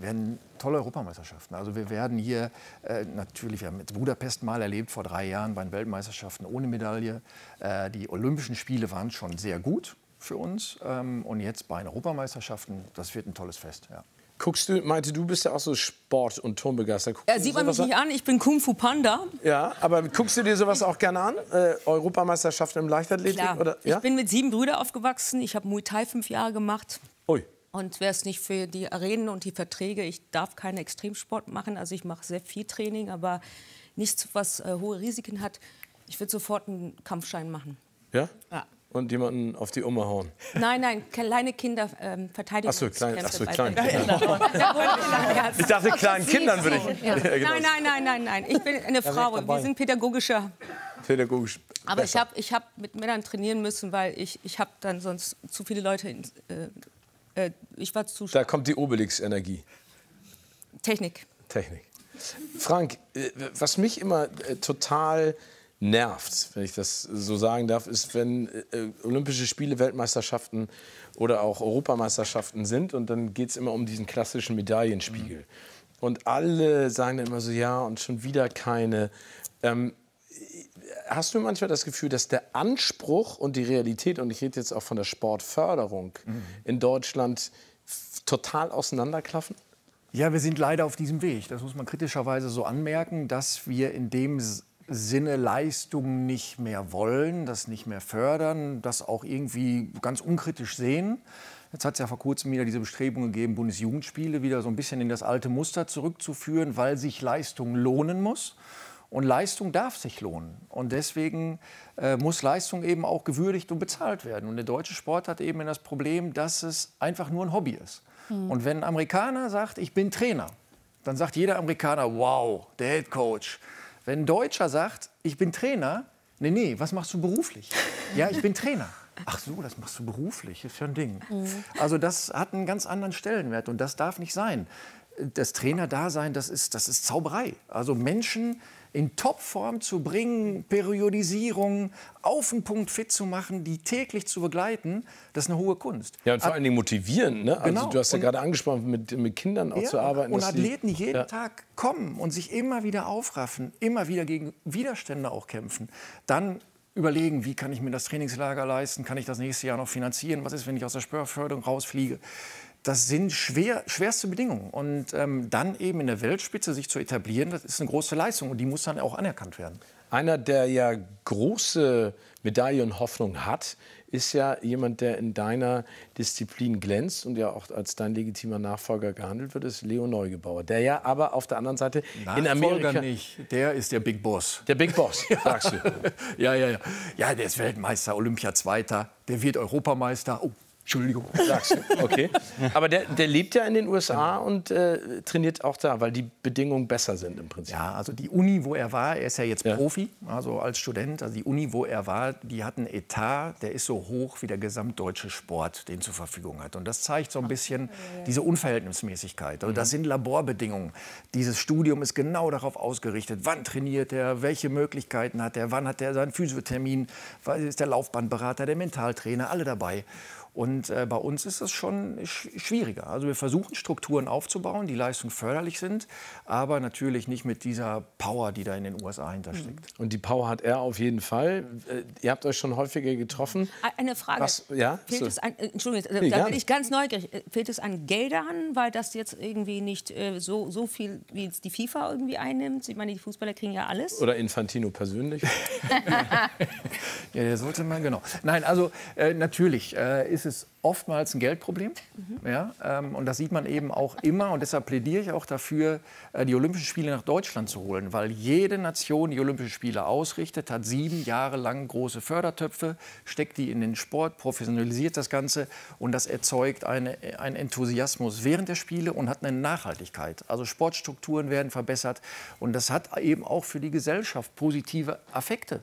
werden tolle Europameisterschaften. Also wir werden hier natürlich, wir haben jetzt Budapest mal erlebt vor 3 Jahren bei den Weltmeisterschaften ohne Medaille. Die Olympischen Spiele waren schon sehr gut für uns. Und jetzt bei den Europameisterschaften, das wird ein tolles Fest. Ja. Guckst du, meinte, du bist ja auch so Sport- und Turnbegeistert. Sieht man mich nicht an, ich bin Kung Fu Panda. Ja, aber guckst du dir sowas auch gerne an? Europameisterschaften im Leichtathletik? Klar. Oder? Ja? Ich bin mit 7 Brüdern aufgewachsen. Ich habe Muay Thai 5 Jahre gemacht. Ui. Und wäre es nicht für die Arenen und die Verträge, ich darf keinen Extremsport machen. Also ich mache sehr viel Training, aber nichts, was hohe Risiken hat. Ich würde sofort einen Kampfschein machen. Ja? Ja. Und jemanden auf die Oma hauen? Nein, kleine Kinder verteidigen. Ach so, kleine Kinder. Ich dachte, kleinen Kindern würde ich... Ja. Nein. Ich bin eine Frau. Wir sind pädagogisch. Aber ich hab mit Männern trainieren müssen, weil ich habe dann sonst zu viele Leute... ich war zu... Da kommt die Obelix-Energie. Technik. Frank, was mich immer total nervt, wenn ich das so sagen darf, ist, wenn Olympische Spiele, Weltmeisterschaften oder auch Europameisterschaften sind und dann geht es immer um diesen klassischen Medaillenspiegel. Und alle sagen dann immer so, ja, und schon wieder keine. Hast du manchmal das Gefühl, dass der Anspruch und die Realität, und ich rede jetzt auch von der Sportförderung in Deutschland, total auseinanderklaffen? Ja, wir sind leider auf diesem Weg. Das muss man kritischerweise so anmerken, dass wir in dem Sinne Leistungen nicht mehr wollen, das nicht mehr fördern, das auch irgendwie ganz unkritisch sehen. Jetzt hat es ja vor kurzem wieder diese Bestrebung gegeben, Bundesjugendspiele wieder so ein bisschen in das alte Muster zurückzuführen, weil sich Leistung lohnen muss. Und Leistung darf sich lohnen. Und deswegen muss Leistung eben auch gewürdigt und bezahlt werden. Und der deutsche Sport hat eben das Problem, dass es einfach nur ein Hobby ist. Und wenn ein Amerikaner sagt, ich bin Trainer, dann sagt jeder Amerikaner, wow, der Head Coach. Wenn ein Deutscher sagt, ich bin Trainer, nee, was machst du beruflich? Ja, ich bin Trainer. Ach so, das machst du beruflich, ist ja ein Ding. Also das hat einen ganz anderen Stellenwert und das darf nicht sein. Das Trainerdasein, das ist Zauberei. Also Menschen in Topform zu bringen, Periodisierung, auf den Punkt fit zu machen, die täglich zu begleiten, das ist eine hohe Kunst. Ja, und vor allen Dingen motivieren. Ne? Also Genau. du hast ja gerade angesprochen, mit Kindern auch zu arbeiten. Und Athleten, die jeden Tag kommen und sich immer wieder aufraffen, immer wieder gegen Widerstände auch kämpfen, dann überlegen, wie kann ich mir das Trainingslager leisten, kann ich das nächste Jahr noch finanzieren, was ist, wenn ich aus der Sportförderung rausfliege. Das sind schwerste Bedingungen. Und dann eben in der Weltspitze sich zu etablieren, das ist eine große Leistung und die muss dann auch anerkannt werden. Einer, der ja große Medaillenhoffnung hat, ist ja jemand, der in deiner Disziplin glänzt und ja auch als dein legitimer Nachfolger gehandelt wird, ist Leo Neugebauer. Der ja aber auf der anderen Seite in Amerika nicht, der ist der Big Boss. Der Big Boss, sagst du. Ja, der ist Weltmeister, Olympiazweiter, der wird Europameister. Oh. Entschuldigung. Sagst du, okay. Aber der lebt ja in den USA und trainiert auch da, weil die Bedingungen besser sind im Prinzip. Ja, also die Uni, wo er war, er ist ja jetzt Profi, also als Student. Also die Uni, wo er war, die hat einen Etat, der ist so hoch wie der gesamtdeutsche Sport, den zur Verfügung hat. Und das zeigt so ein bisschen diese Unverhältnismäßigkeit. Also das sind Laborbedingungen. Dieses Studium ist genau darauf ausgerichtet. Wann trainiert er, welche Möglichkeiten hat er, wann hat er seinen Physiothermin, was ist der Laufbahnberater, der Mentaltrainer, alle dabei. Und bei uns ist es schon schwieriger. Also wir versuchen Strukturen aufzubauen, die leistungsförderlich sind, aber natürlich nicht mit dieser Power, die da in den USA hintersteckt. Und die Power hat er auf jeden Fall. Ihr habt euch schon häufiger getroffen. Eine Frage. Was, ja? Fehlt es an, Entschuldigung, da bin ich ganz neugierig. Fehlt es an Geldern, weil das jetzt irgendwie nicht so viel wie jetzt die FIFA irgendwie einnimmt? Ich meine, die Fußballer kriegen ja alles. Oder Infantino persönlich? Ja, der sollte man, genau. Nein, also natürlich ist es oftmals ein Geldproblem. Ja, und das sieht man eben auch immer. Und deshalb plädiere ich auch dafür, die Olympischen Spiele nach Deutschland zu holen. Weil jede Nation, die Olympische Spiele ausrichtet, hat 7 Jahre lang große Fördertöpfe, steckt die in den Sport, professionalisiert das Ganze. Und das erzeugt einen Enthusiasmus während der Spiele und hat eine Nachhaltigkeit. Also Sportstrukturen werden verbessert. Und das hat eben auch für die Gesellschaft positive Effekte.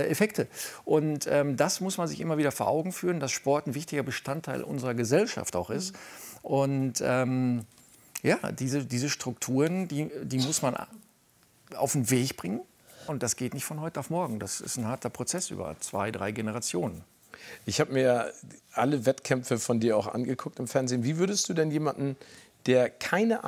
Und das muss man sich immer wieder vor Augen führen, dass Sport ein wichtiger Bestandteil unserer Gesellschaft auch ist. Und ja, diese Strukturen, die muss man auf den Weg bringen. Und das geht nicht von heute auf morgen. Das ist ein harter Prozess über 2, 3 Generationen. Ich habe mir alle Wettkämpfe von dir auch angeguckt im Fernsehen. Wie würdest du denn jemanden, der keine